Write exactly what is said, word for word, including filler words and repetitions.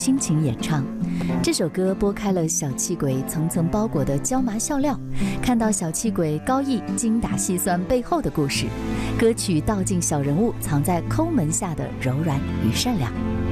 倾情演唱。这首歌拨开了小气鬼层层包裹的椒麻笑料，看到小气鬼高义精打细算背后的故事。歌曲道尽小人物藏在抠门下的柔软与善良。